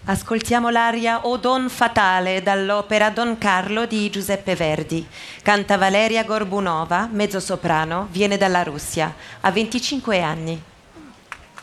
Ascoltiamo l'aria O Don Fatale dall'opera Don Carlo di Giuseppe Verdi. Canta Valeria Gorbunova, mezzosoprano, viene dalla Russia, ha 25 anni.